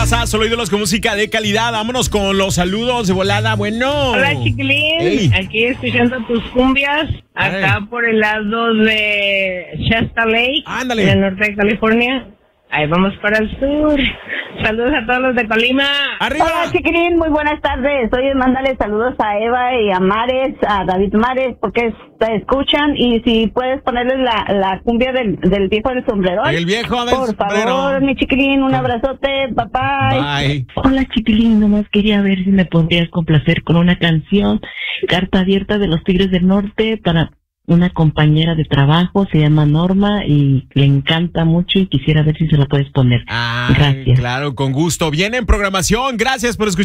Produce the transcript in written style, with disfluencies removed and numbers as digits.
WhatsApp, solo ídolos con música de calidad. Vámonos con los saludos de volada. Bueno. Hola, chiquilín. Hey. Aquí escuchando tus cumbias. Acá por el lado de Shasta Lake. Ándale. En el norte de California. Ahí vamos para el sur. Saludos a todos los de Colima. ¡Arriba! Hola, chiquilín, muy buenas tardes. Oye, mándale saludos a Eva y a Mares, a David Mares, porque te escuchan. Y si puedes ponerles la cumbia del viejo del sombrero. El viejo del por sombrero. favor, mi chiquilín, un abrazote, papá. Bye. Hola, chiquilín, nomás quería ver si me podrías complacer con una canción, Carta Abierta de los Tigres del Norte, para una compañera de trabajo, se llama Norma y le encanta mucho y quisiera ver si se la puedes poner. Ay, Gracias. claro, con gusto. Viene en programación. Gracias por escuchar.